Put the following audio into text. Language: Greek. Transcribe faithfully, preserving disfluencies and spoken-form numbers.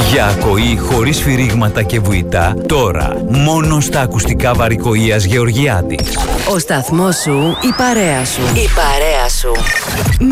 Για ακοή χωρίς σφυρίγματα και βουητά, τώρα μόνο στα ακουστικά Βαρικοΐας Γεωργιάδης. Ο σταθμός σου, η παρέα σου. Η παρέα σου.